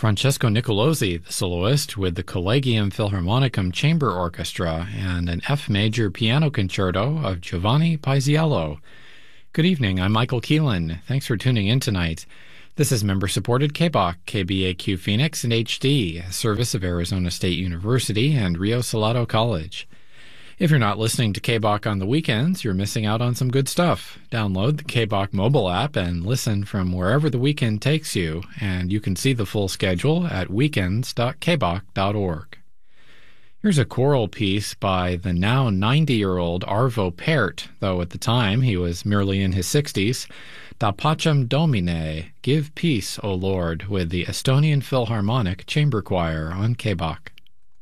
Francesco Nicolosi, the soloist, with the Collegium Philharmonicum Chamber Orchestra and an F major piano concerto of Giovanni Paisiello. Good evening, I'm Michael Keelan. Thanks for tuning in tonight. This is member-supported KBOC, KBAQ Phoenix and HD, a service of Arizona State University and Rio Salado College. If you're not listening to KBOC on the weekends, you're missing out on some good stuff. Download the KBOC mobile app and listen from wherever the weekend takes you, and you can see the full schedule at weekends.kbok.org. Here's a choral piece by the now 90-year-old Arvo Pärt, though at the time he was merely in his 60s, Da Pacem Domine, Give Peace, O Lord, with the Estonian Philharmonic Chamber Choir on KBOC.